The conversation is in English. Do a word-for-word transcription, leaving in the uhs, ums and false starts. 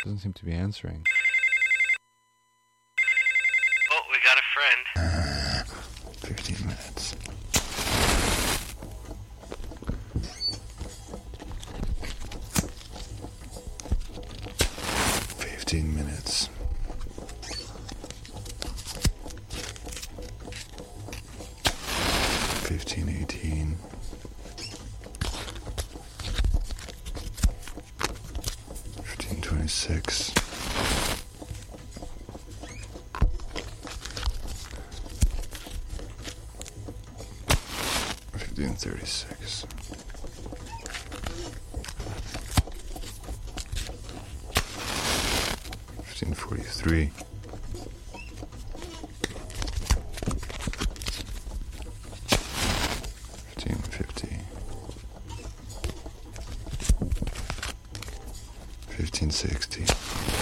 Doesn't seem to be answering. Oh, we got a friend. Uh, Fifteen minutes. Fifteen minutes. Fifteen, eighteen. Fifteen, twenty-six. Fifteen, thirty-six. Fifteen, forty-three. Fifteen, fifty. Fifteen, sixty.